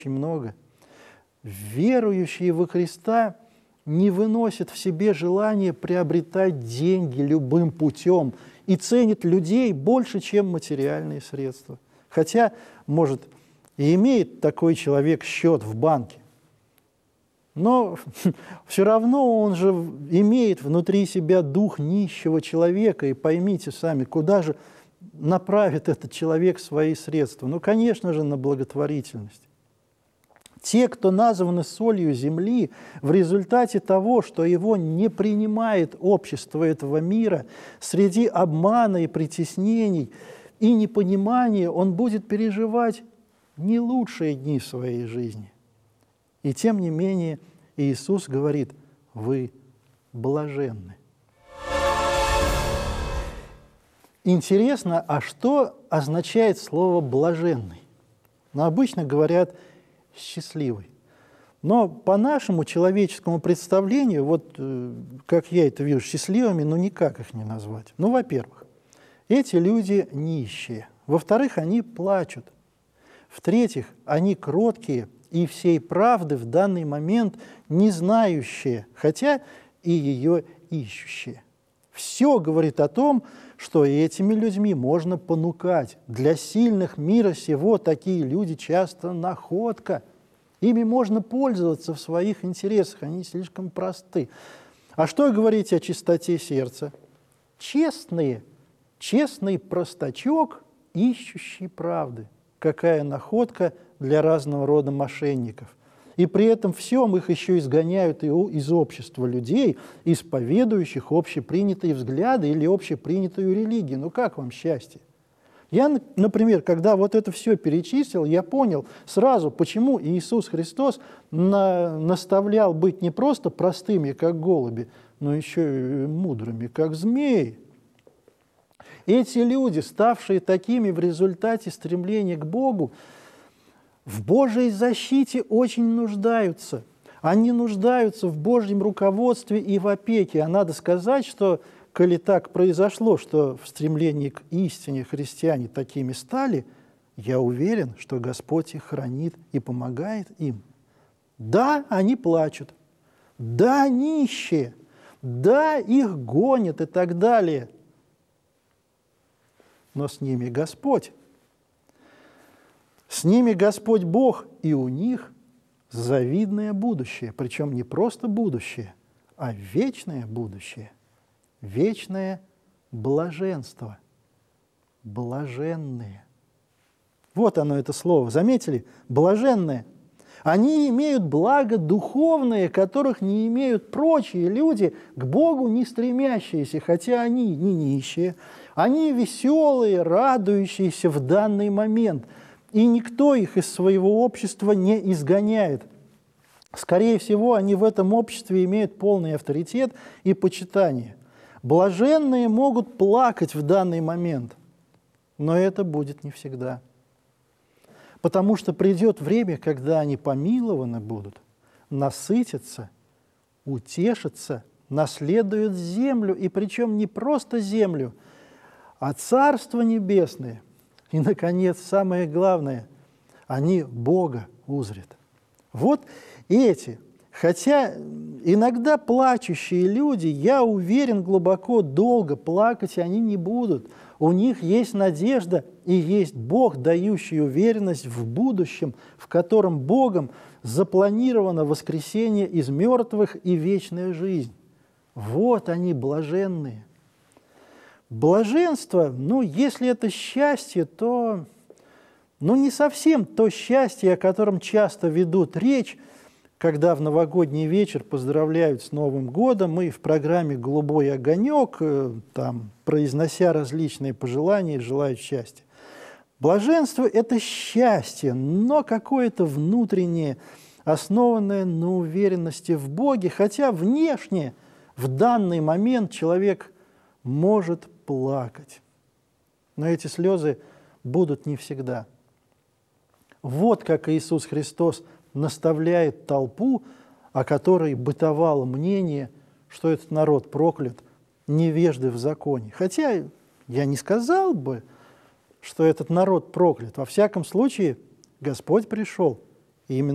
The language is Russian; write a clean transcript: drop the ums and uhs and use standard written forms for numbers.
много. Верующие во Христа не выносят в себе желание приобретать деньги любым путем и ценят людей больше, чем материальные средства. Хотя, может, и имеет такой человек счет в банке, но все равно он же имеет внутри себя дух нищего человека, и поймите сами, куда же направит этот человек свои средства? Ну, конечно же, на благотворительность. Те, кто названы солью земли, в результате того, что его не принимает общество этого мира, среди обмана и притеснений и непонимания он будет переживать не лучшие дни своей жизни. И тем не менее Иисус говорит: вы блаженны. Интересно, а что означает слово «блаженный»? Ну, обычно говорят «счастливый». Но по нашему человеческому представлению, вот как я это вижу, счастливыми, ну никак их не назвать. Ну, во-первых, эти люди нищие. Во-вторых, они плачут. В-третьих, они кроткие и всей правды в данный момент не знающие, хотя и ее ищущие. Все говорит о том, что этими людьми можно понукать. Для сильных мира сего такие люди часто находка. Ими можно пользоваться в своих интересах, они слишком просты. А что говорить о чистоте сердца? Честный простачок, ищущий правды. Какая находка для разного рода мошенников. И при этом всем их еще изгоняют из общества людей, исповедующих общепринятые взгляды или общепринятую религию. Ну как вам счастье? Я, например, когда вот это все перечислил, я понял сразу, почему Иисус Христос наставлял быть не просто простыми, как голуби, но еще и мудрыми, как змеи. Эти люди, ставшие такими в результате стремления к Богу, в Божьей защите очень нуждаются. Они нуждаются в Божьем руководстве и в опеке. А надо сказать, что, коли так произошло, что в стремлении к истине христиане такими стали, я уверен, что Господь их хранит и помогает им. Да, они плачут. Да, нищие. Да, их гонят и так далее. Но с ними Господь. С ними Господь Бог, и у них завидное будущее. Причем не просто будущее, а вечное будущее. Вечное блаженство. Блаженные. Вот оно, это слово. Заметили? Блаженные. Они имеют благо духовное, которых не имеют прочие люди, к Богу не стремящиеся, хотя они не нищие. Они веселые, радующиеся в данный момент. И никто их из своего общества не изгоняет. Скорее всего, они в этом обществе имеют полный авторитет и почитание. Блаженные могут плакать в данный момент, но это будет не всегда. Потому что придет время, когда они помилованы будут, насытятся, утешатся, наследуют землю, и причем не просто землю, а Царство Небесное. И, наконец, самое главное, они Бога узрят. Вот эти, хотя иногда плачущие люди, я уверен, глубоко, долго плакать они не будут. У них есть надежда и есть Бог, дающий уверенность в будущем, в котором Богом запланировано воскресение из мертвых и вечная жизнь. Вот они, блаженные. Блаженство, если это счастье, то не совсем то счастье, о котором часто ведут речь, когда в новогодний вечер поздравляют с Новым годом, и в программе «Голубой огонек», произнося различные пожелания, желают счастья. Блаженство – это счастье, но какое-то внутреннее, основанное на уверенности в Боге, хотя внешне в данный момент человек может плакать. Но эти слезы будут не всегда. Вот как Иисус Христос наставляет толпу, о которой бытовало мнение, что этот народ проклят, невежды в законе. Хотя я не сказал бы, что этот народ проклят. Во всяком случае, Господь пришел И именно